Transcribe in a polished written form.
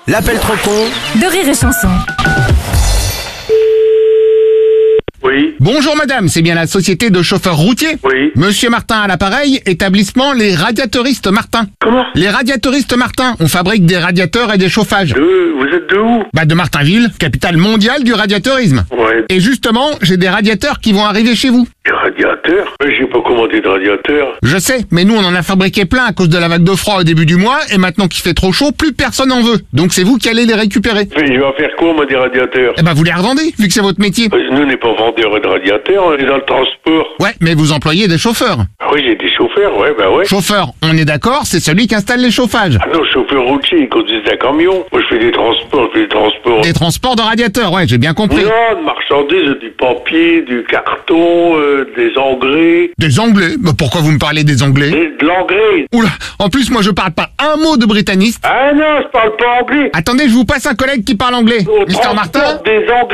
L'appel trop con de Rire et Chanson. Oui, Bonjour madame, c'est bien la société de chauffeurs routiers? oui. Monsieur Martin à l'appareil, établissement Les Radiateuristes Martin. Comment? Les Radiateuristes Martin, on fabrique des radiateurs et des chauffages. Vous êtes de où? De Martinville, capitale mondiale du radiateurisme. Ouais, Et justement, j'ai des radiateurs qui vont arriver chez vous. des radiateurs? J'ai pas commandé de radiateur. Je sais, mais nous on en a fabriqué plein à cause de la vague de froid au début du mois, et maintenant qu'il fait trop chaud, plus personne en veut. Donc c'est vous qui allez les récupérer. Mais je vais en faire quoi, moi, des radiateurs? Vous les revendez, vu que c'est votre métier. Nous, on n'est pas vendeurs de radiateurs, on est dans le transport. Ouais, mais vous employez des chauffeurs. Ah oui, j'ai des chauffeurs, ouais, bah ouais. Chauffeur, on est d'accord, c'est celui qui installe les chauffages. Ah non, chauffeur routier, ils conduisent un camion. Moi, je fais des transports, Des transports de radiateurs, ouais, j'ai bien compris. Non, de marchandises, du papier, du carton, des engrais. Des Anglais? Pourquoi vous me parlez des Anglais? De l'engrais. Oula, en plus moi je parle pas un mot de britannique. Ah non, je parle pas anglais. Attendez, je vous passe un collègue qui parle anglais. Au Mr. Martin? transport des engrais.